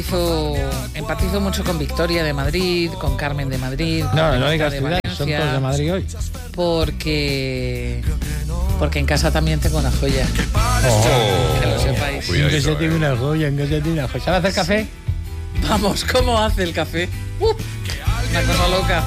Empatizo mucho con Victoria de Madrid, con Carmen de Madrid. No digas ciudad, son todos de Madrid hoy. Porque en casa también tengo una joya. Que lo sepáis. En casa tengo una joya, en casa tengo una joya. ¿Sabe hacer café? Vamos, ¿cómo hace el café? Una cosa loca.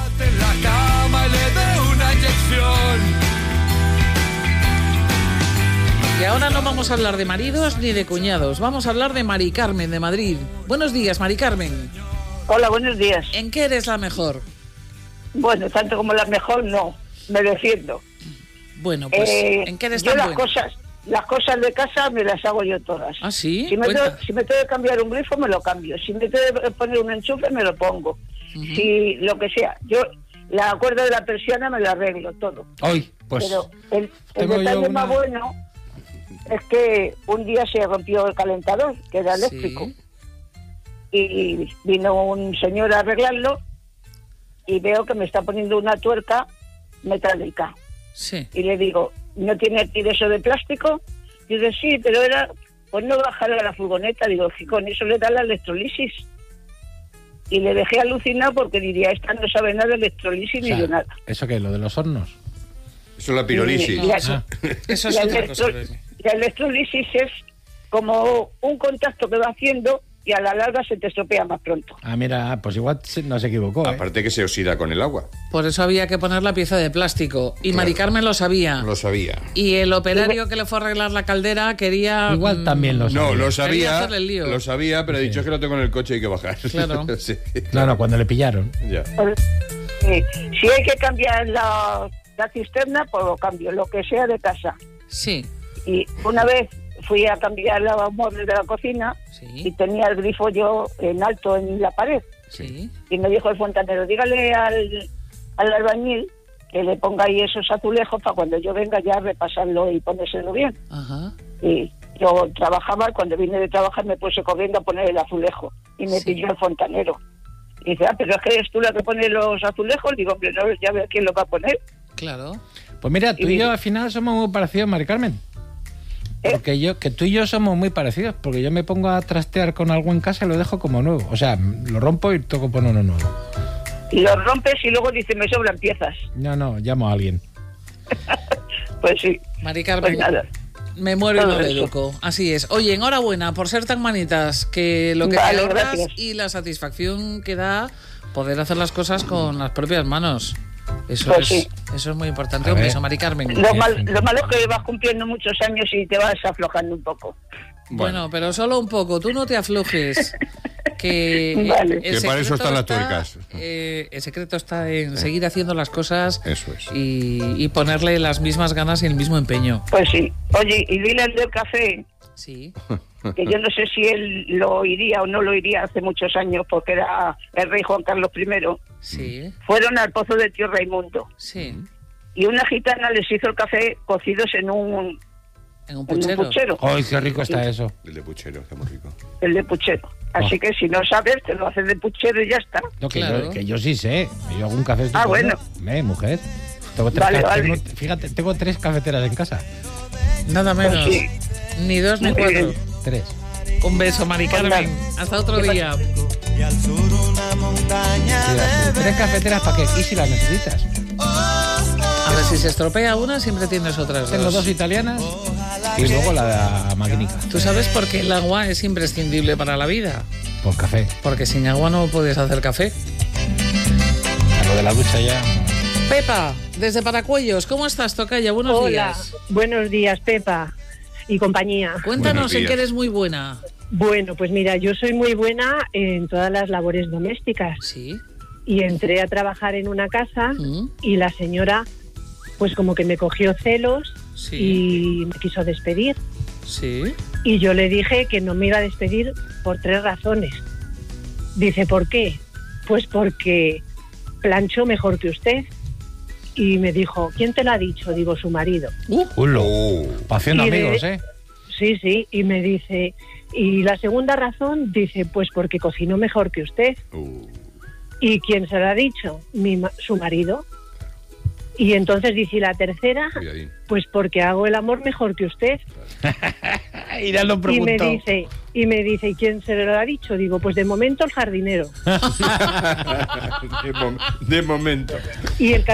Y ahora no vamos a hablar de maridos ni de cuñados. Vamos a hablar de Mari Carmen de Madrid. Buenos días, Mari Carmen. Hola, buenos días. ¿En qué eres la mejor? Bueno, tanto como la mejor no, me defiendo. Bueno, pues ¿en qué eres tan buena? Las cosas de casa me las hago yo todas. ¿Ah, sí? Si me tengo que cambiar un grifo, me lo cambio. Si me tengo que poner un enchufe, me lo pongo. Si lo que sea. Yo la cuerda de la persiana me la arreglo todo. Hoy, pues... Pero el detalle más bueno es que un día se rompió el calentador, que era eléctrico. Sí. Y vino un señor a arreglarlo y veo que me está poniendo una tuerca metálica. Sí. Y le digo, ¿no tiene aquí de eso de plástico? Y dice, sí, pero era, pues no bajar a la furgoneta. Digo, que con eso le da la electrolisis. Y le dejé alucinado porque diría, esta no sabe nada de electrolisis ni de nada. ¿Eso qué? ¿Lo de los hornos? Eso es la pirolisis. Eso es otra cosa. La electrolisis es como un contacto que va haciendo y a la larga se te estropea más pronto. Ah, mira, pues igual no se equivocó. Aparte que se oxida con el agua. Por eso había que poner la pieza de plástico. Y claro. Mari Carmen lo sabía. Lo sabía. Y el operario que le fue a arreglar la caldera quería... Igual también lo sabía. No, lo sabía, pero ha dicho que lo tengo en el coche y hay que bajar. Claro. Sí. No, cuando le pillaron. Ya. Si hay que cambiar la cisterna, pues lo cambio, lo que sea de casa. Sí. Y una vez fui a cambiar los muebles de la cocina, sí, y tenía el grifo yo en alto en la pared. Sí. Y me dijo el fontanero, dígale al albañil que le ponga ahí esos azulejos para cuando yo venga ya repasarlo y ponérselo bien. Ajá. Y yo trabajaba, cuando vine de trabajar me puse corriendo a poner el azulejo y me pilló el fontanero. Y dice, pero es que eres tú la que pone los azulejos. Digo, hombre, no, ya veo quién lo va a poner. Claro. Pues mira, tú y yo al final somos muy parecidos, Mari Carmen. Porque tú y yo somos muy parecidos, porque yo me pongo a trastear con algo en casa y lo dejo como nuevo. O sea, lo rompo y toco poner uno nuevo. Y lo rompes y luego dices, me sobran piezas. No, llamo a alguien. Pues sí. Mari Carmen, pues nada. Me muero y no le educo. Así es. Oye, enhorabuena por ser tan manitas, que lo que te ahorras y la satisfacción que da poder hacer las cosas con las propias manos. Eso es muy importante. Un beso, Mari Carmen. Lo malo es que vas cumpliendo muchos años y te vas aflojando un poco. Bueno, pero solo un poco. Tú no te aflojes. Que para eso están las tuercas. El secreto está en seguir haciendo las cosas. Eso es. Y ponerle las mismas ganas y el mismo empeño. Pues sí. Oye, y dile al del café. Sí. Que yo no sé si él lo oiría o no lo oiría hace muchos años, porque era el rey Juan Carlos I. Sí. Fueron al pozo de Tío Raimundo. Sí. Y una gitana les hizo el café cocidos en un puchero. ¡Ay, qué rico está eso! El de puchero, está muy rico. El de puchero. Así que si no sabes, te lo haces de puchero y ya está. No, que yo sí sé. Yo hago un café. Bueno. Mujer. Fíjate, tengo 3 cafeteras en casa. Nada menos. Pues sí. Ni 2 ni 4. 3. Un beso, Mari Carmen. Hasta otro día. Y al sur una montaña de 3 cafeteras, ¿para qué? ¿Y si las necesitas? A ver, si se estropea una, siempre tienes otras 2. Tengo 2 italianas y luego la magnífica. ¿Tú sabes por qué el agua es imprescindible para la vida? Por café. Porque sin agua no puedes hacer café. A lo de la ducha ya... Pepa, desde Paracuellos, ¿cómo estás, tocaya? Buenos días. Buenos días, Pepa y compañía. Cuéntanos en qué eres muy buena. Bueno, pues mira, yo soy muy buena en todas las labores domésticas. Sí. Y entré a trabajar en una casa y la señora, pues como que me cogió celos y me quiso despedir. Sí. Y yo le dije que no me iba a despedir por 3 razones. Dice, ¿por qué? Pues porque plancho mejor que usted. Y me dijo, ¿quién te lo ha dicho? Digo, su marido. Haciendo amigos, ¿eh? Sí, y me dice, y la segunda razón, dice, pues porque cocino mejor que usted. ¿Y quién se lo ha dicho? Su marido. Y entonces dice, ¿y la tercera? Pues porque hago el amor mejor que usted. Y ya lo preguntó. Y me dice, ¿y quién se lo ha dicho? Digo, pues de momento el jardinero. de momento. Y el